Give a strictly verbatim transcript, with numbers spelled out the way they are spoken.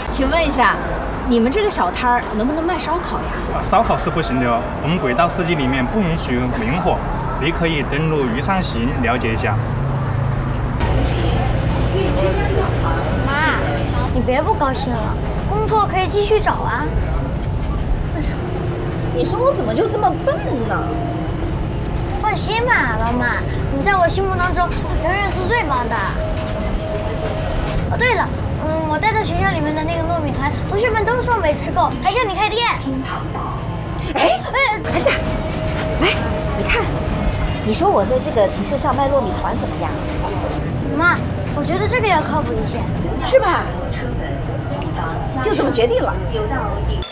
请问一下，你们这个小摊儿能不能卖烧烤呀？ 啊，烧烤是不行的哦，我们轨道司机里面不允许明火。你可以登录鱼上行了解一下。 妈，你别不高兴了，工作可以继续找啊。 哎呀，你说我怎么就这么笨呢？ 放心吧，老妈，你在我心目当中永远是最棒的。哦，对了，嗯，我带到学校里面的那个糯米团，同学们都说没吃够，还叫你开店。 哎，儿子，来，你看，你说我在这个集市上卖糯米团怎么样？ 妈，我觉得这个要靠谱一些， 是吧？就这么决定了。